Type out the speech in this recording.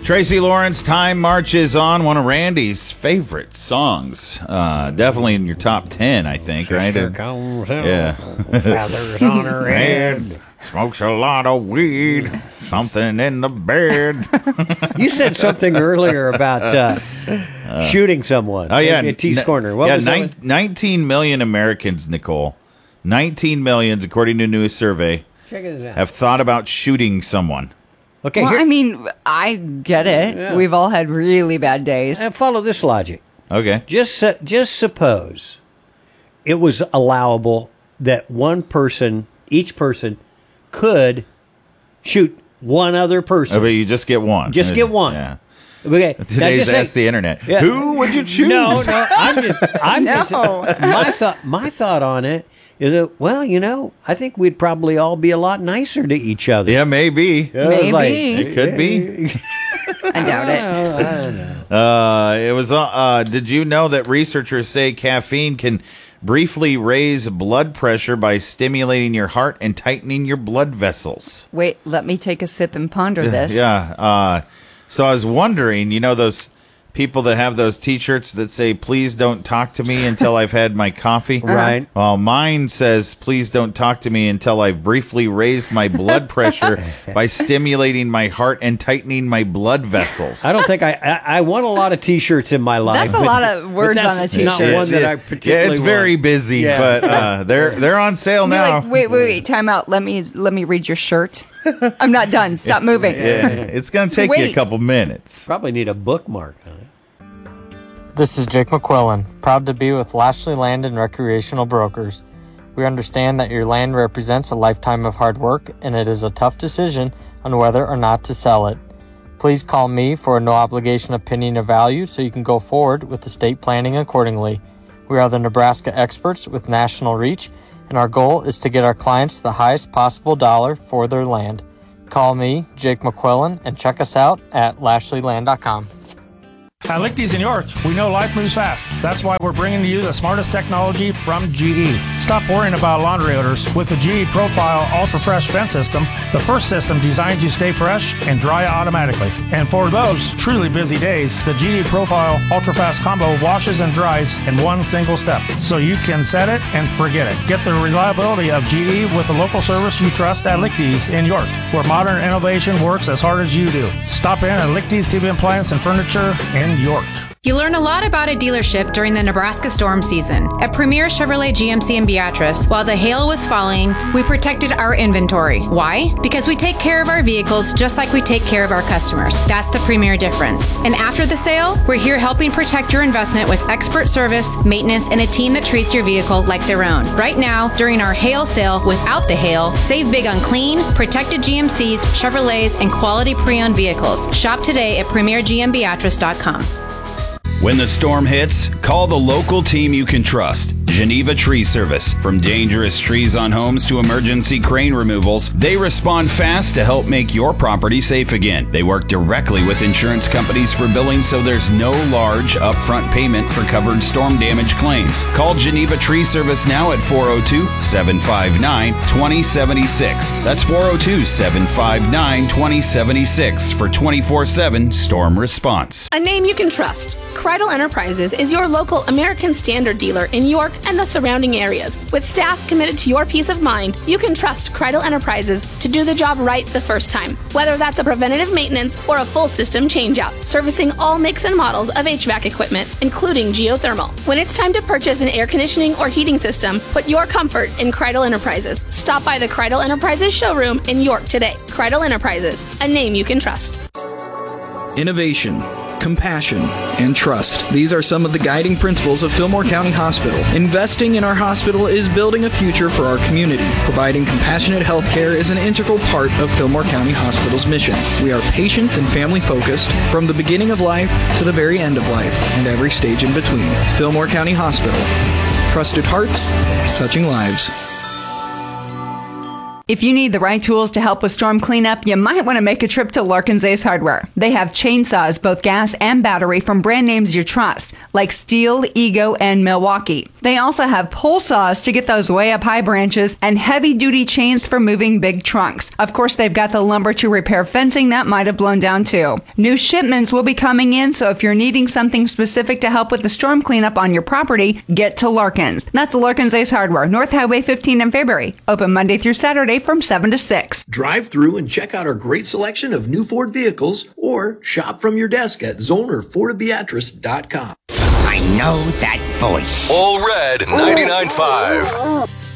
Tracy Lawrence, Time Marches On, one of Randy's favorite songs. Definitely in your top 10, I think, right? Yeah. Feathers on her head. Smokes a lot of weed. Something in the bed. You said something earlier about shooting someone. Oh, yeah. At T's Corner. What was that? 19 million Americans, Nicole. 19 million, according to a new survey, Check it out. have thought about shooting someone. Okay, Well, I mean, I get it. Yeah. We've all had really bad days. follow this logic. Okay. Just suppose it was allowable that each person could shoot one other person. Oh, but you just get one. Just get one. Yeah. Okay. now Today's just Ask say- the Internet. Yeah. Who would you choose? No, I'm just No. my thought on it is that, well, I think we'd probably all be a lot nicer to each other. Yeah, maybe. Maybe. It could be. I doubt it. I don't know. Did you know that researchers say caffeine can briefly raise blood pressure by stimulating your heart and tightening your blood vessels? Wait, let me take a sip and ponder this. Yeah. So I was wondering, those people that have those T-shirts that say, please don't talk to me until I've had my coffee? Right. Well, mine says, please don't talk to me until I've briefly raised my blood pressure by stimulating my heart and tightening my blood vessels. I don't think I want a lot of T-shirts in my life. That's a lot of words on a Not T-shirt. one that I particularly Yeah, it's very want. busy, Yeah. but they're on sale Be now. like, wait, time out. Let me read your shirt. I'm not done. Stop moving. Yeah, it's going to take you a Wait. couple minutes. Probably need a bookmark on it. This is Jake McQuillan, proud to be with Lashley Land and Recreational Brokers. We understand that your land represents a lifetime of hard work, and it is a tough decision on whether or not to sell it. Please call me for a no-obligation opinion of value so you can go forward with estate planning accordingly. We are the Nebraska experts with national reach, and our goal is to get our clients the highest possible dollar for their land. Call me, Jake McQuillan, and check us out at lashleyland.com. At Lichty's in York, we know life moves fast. That's why we're bringing to you the smartest technology from GE. Stop worrying about laundry odors. With the GE Profile Ultra Fresh Vent System, the first system designed to stay fresh and dry automatically. And for those truly busy days, the GE Profile Ultra Fast Combo washes and dries in one single step. So you can set it and forget it. Get the reliability of GE with a local service you trust at Lichty's in York, where modern innovation works as hard as you do. Stop in at Lichty's TV Appliance and Furniture in York. You learn a lot about a dealership during the Nebraska storm season. At Premier Chevrolet GMC in Beatrice, while the hail was falling, we protected our inventory. Why? Because we take care of our vehicles just like we take care of our customers. That's the Premier difference. And after the sale, we're here helping protect your investment with expert service, maintenance, and a team that treats your vehicle like their own. Right now, during our hail sale without the hail, save big on clean, protected GMCs, Chevrolets, and quality pre-owned vehicles. Shop today at premiergmbeatrice.com. When the storm hits, call the local team you can trust. Geneva Tree Service. From dangerous trees on homes to emergency crane removals, they respond fast to help make your property safe again. They work directly with insurance companies for billing, so there's no large upfront payment for covered storm damage claims. Call Geneva Tree Service now at 402-759-2076. That's 402-759-2076 for 24/7 storm response. A name you can trust. Kreidel Enterprises is your local American Standard dealer in York and the surrounding areas. With staff committed to your peace of mind, you can trust Kreidel Enterprises to do the job right the first time. Whether that's a preventative maintenance or a full system changeout, servicing all makes and models of HVAC equipment, including geothermal. When it's time to purchase an air conditioning or heating system, put your comfort in Kreidel Enterprises. Stop by the Kreidel Enterprises showroom in York today. Kreidel Enterprises, a name you can trust. Innovation, compassion, and trust. These are some of the guiding principles of Fillmore County Hospital. Investing in our hospital is building a future for our community. Providing compassionate health care is an integral part of Fillmore County Hospital's mission. We are patient and family focused from the beginning of life to the very end of life and every stage in between. Fillmore County Hospital. Trusted hearts, touching lives. If you need the right tools to help with storm cleanup, you might want to make a trip to Larkin's Ace Hardware. They have chainsaws, both gas and battery, from brand names you trust, like Steel, Ego, and Milwaukee. They also have pull saws to get those way up high branches and heavy-duty chains for moving big trunks. Of course, they've got the lumber to repair fencing that might have blown down too. New shipments will be coming in, so if you're needing something specific to help with the storm cleanup on your property, get to Larkins. That's Larkins Ace Hardware, North Highway 15 in Fairbury. Open Monday through Saturday from 7 to 6. Drive through and check out our great selection of new Ford vehicles or shop from your desk at ZollnerFordofBeatrice.com. I know that voice. All Red 99.5.